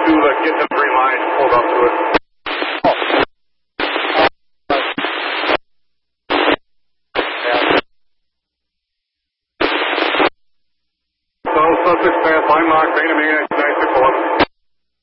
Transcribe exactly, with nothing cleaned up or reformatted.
to uh, get the green line pulled up to it. So, suspect pass line mark, main and